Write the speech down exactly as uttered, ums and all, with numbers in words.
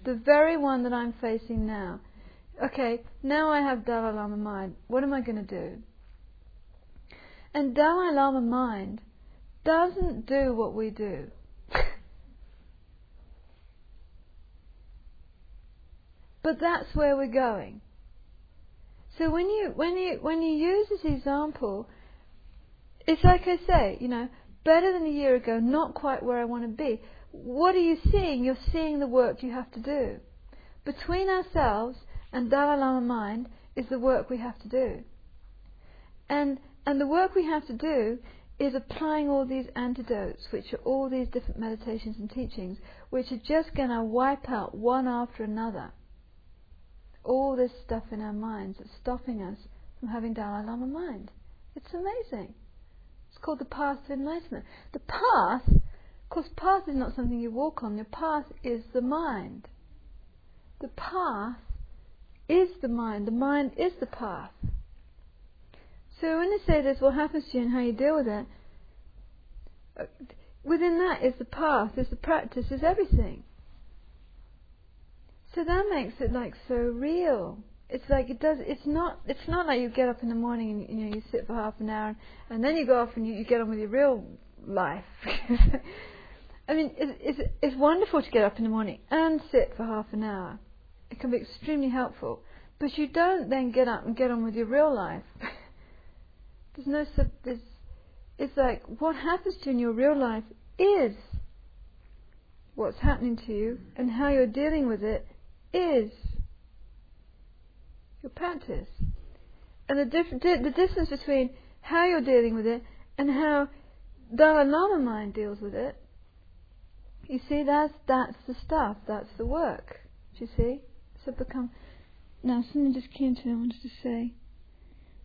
the very one that I'm facing now. Okay, now I have Dalai Lama mind. What am I going to do? And Dalai Lama mind doesn't do what we do. But that's where we're going. So when you when you when you use this example, it's like I say, you know, better than a year ago, not quite where I want to be. What are you seeing? You're seeing the work you have to do. Between ourselves and Dalai Lama mind is the work we have to do. And and the work we have to do is applying all these antidotes, which are all these different meditations and teachings, which are just going to wipe out one after another all this stuff in our minds that's stopping us from having Dalai Lama mind. It's amazing. It's called the path to enlightenment. The path, of course, path is not something you walk on. Your path is the mind. The path is the mind. The mind is the path. So when they say this, what happens to you and how you deal with it, within that is the path, is the practice, is everything. So that makes it like so real. It's like it does. It's not. It's not like you get up in the morning and you know you sit for half an hour and, and then you go off and you, you get on with your real life. I mean, it, it's it's wonderful to get up in the morning and sit for half an hour. It can be extremely helpful. But you don't then get up and get on with your real life. There's no sub. There's, it's like what happens to you in your real life is what's happening to you, and how you're dealing with it is your practice. And the, diff- di- the difference between how you're dealing with it and how Dalai Lama mind deals with it, you see, that's that's the stuff, that's the work. Do you see? So become. Now, something just came to me I wanted to say.